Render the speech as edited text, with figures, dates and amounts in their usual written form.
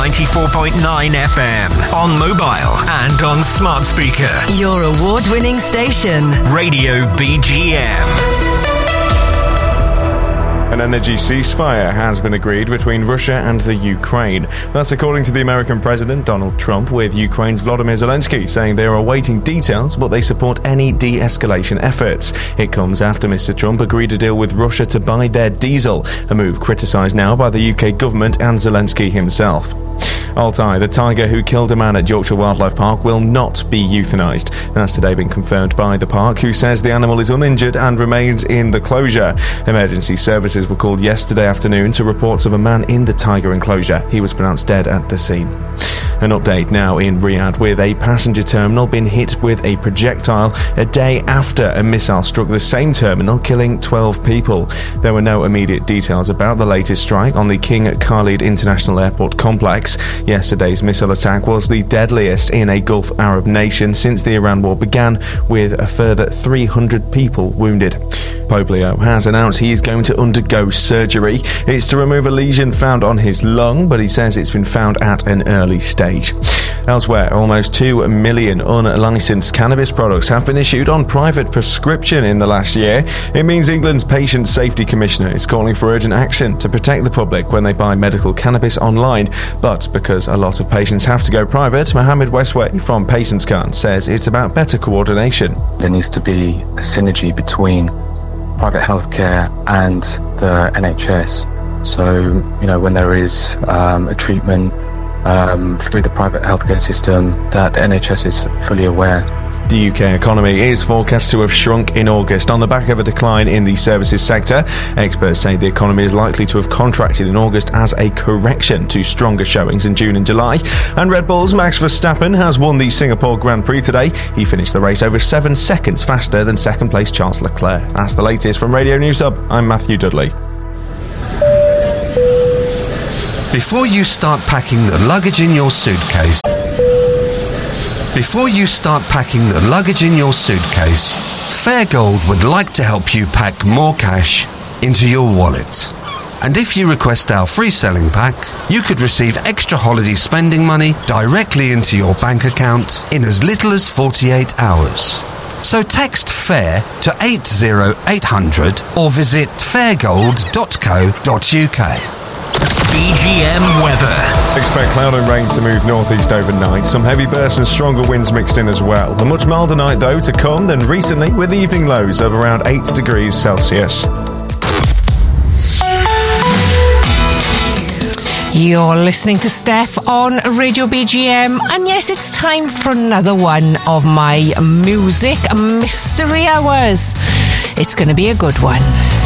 94.9 FM, on mobile and on smart speaker. Your award-winning station. Radio BGM. An energy ceasefire has been agreed between Russia and the Ukraine. That's according to the American President Donald Trump, with Ukraine's Volodymyr Zelensky saying they are awaiting details, but they support any de-escalation efforts. It comes after Mr. Trump agreed a deal with Russia to buy their diesel, a move criticised now by the UK government and Zelensky himself. Altai, the tiger who killed a man at Yorkshire Wildlife Park, will not be euthanised. That's today been confirmed by the park, who says the animal is uninjured and remains in the closure. Emergency services were called yesterday afternoon to reports of a man in the tiger enclosure. He was pronounced dead at the scene. An update now in Riyadh, with a passenger terminal being hit with a projectile a day after a missile struck the same terminal, killing 12 people. There were no immediate details about the latest strike on the King Khalid International Airport complex. Yesterday's missile attack was the deadliest in a Gulf Arab nation since the Iran war began, with a further 300 people wounded. Pope Leo has announced he is going to undergo surgery. It's to remove a lesion found on his lung, but he says it's been found at an early stage. Elsewhere, almost 2 million unlicensed cannabis products have been issued on private prescription in the last year. It means England's Patient Safety Commissioner is calling for urgent action to protect the public when they buy medical cannabis online. But because a lot of patients have to go private, Mohammed Westway from Patients Can says it's about better coordination. There needs to be a synergy between private healthcare and the NHS. So, when there is a treatment through the private healthcare system, that the NHS is fully aware. The UK economy is forecast to have shrunk in August on the back of a decline in the services sector. Experts say the economy is likely to have contracted in August as a correction to stronger showings in June and July. And Red Bull's Max Verstappen has won the Singapore Grand Prix today. He finished the race over 7 seconds faster than second place Charles Leclerc. That's the latest from Radio News Hub. I'm Matthew Dudley. Before you start packing the luggage in your suitcase, Fairgold would like to help you pack more cash into your wallet. And if you request our free selling pack, you could receive extra holiday spending money directly into your bank account in as little as 48 hours. So text FAIR to 80800 or visit fairgold.co.uk. BGM weather. Expect cloud and rain to move northeast overnight. Some heavy bursts and stronger winds mixed in as well. A much milder night, though, to come than recently, with evening lows of around 8 degrees Celsius. You're listening to Steph on Radio BGM, and yes, it's time for another one of my music mystery hours. It's going to be a good one.